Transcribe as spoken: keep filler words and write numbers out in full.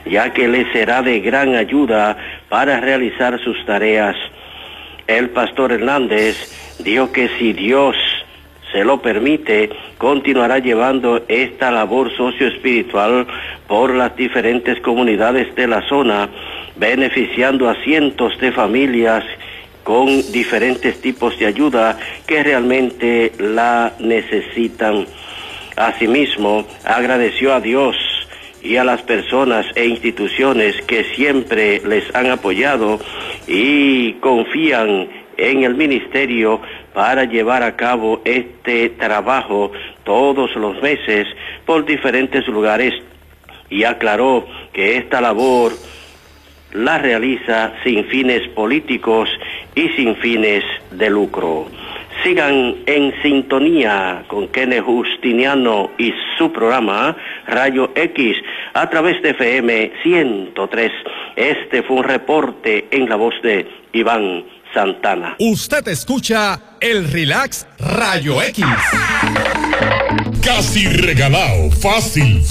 ya que le será de gran ayuda para realizar sus tareas. El pastor Hernández dijo que si Dios se lo permite, continuará llevando esta labor socioespiritual por las diferentes comunidades de la zona, beneficiando a cientos de familias con diferentes tipos de ayuda que realmente la necesitan. Asimismo, agradeció a Dios y a las personas e instituciones que siempre les han apoyado y confían en el ministerio para llevar a cabo este trabajo todos los meses por diferentes lugares, y aclaró que esta labor la realiza sin fines políticos y sin fines de lucro. Sigan en sintonía con Kenneth Justiniano y su programa Rayo X a través de F M ciento tres. Este fue un reporte en la voz de Iván Santana. Usted escucha el Relax Rayo X. Casi regalado, fácil.